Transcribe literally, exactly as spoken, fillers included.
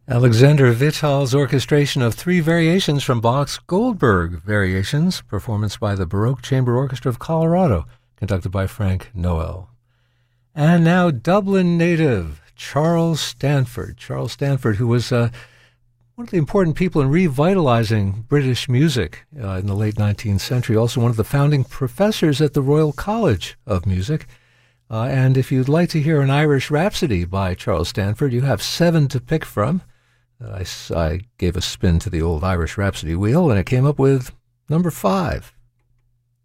Alexander Vital's orchestration of three variations from Bach's Goldberg Variations, performance by the Baroque Chamber Orchestra of Colorado, conducted by Frank Noel. And now Dublin native Charles Stanford. Charles Stanford, who was uh, one of the important people in revitalizing British music uh, in the late nineteenth century, also one of the founding professors at the Royal College of Music. Uh, and if you'd like to hear an Irish Rhapsody by Charles Stanford, you have seven to pick from. I, I gave a spin to the old Irish Rhapsody wheel, and it came up with number five.